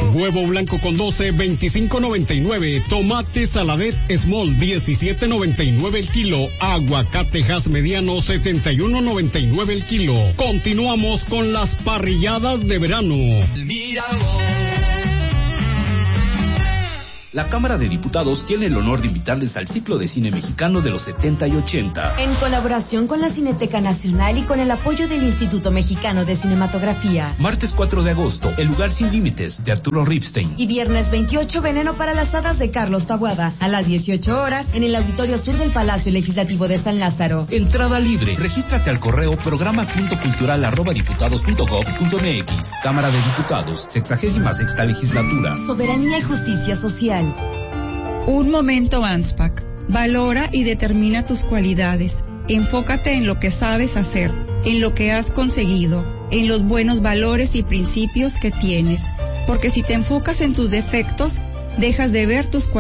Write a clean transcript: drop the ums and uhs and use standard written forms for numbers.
Huevo blanco con 12, 25.99. Tomate Saladet Small, 17.99 el kilo. Aguacate Hass mediano, 71.99 el kilo. Continuamos con las parrilladas de verano. La Cámara de Diputados tiene el honor de invitarles al ciclo de cine mexicano de los 70 y 80. En colaboración con la Cineteca Nacional y con el apoyo del Instituto Mexicano de Cinematografía. Martes 4 de agosto, El lugar sin límites, de Arturo Ripstein. Y viernes 28, Veneno para las hadas, de Carlos Taboada, a las 18 horas, en el Auditorio Sur del Palacio Legislativo de San Lázaro. Entrada libre. Regístrate al correo programa.cultural@diputados.gov.mx. Cámara de Diputados, 66ª Legislatura. Soberanía y justicia social. Un momento ANSPAC. Valora y determina tus cualidades. Enfócate en lo que sabes hacer, en lo que has conseguido, en los buenos valores y principios que tienes. Porque si te enfocas en tus defectos, dejas de ver tus cualidades.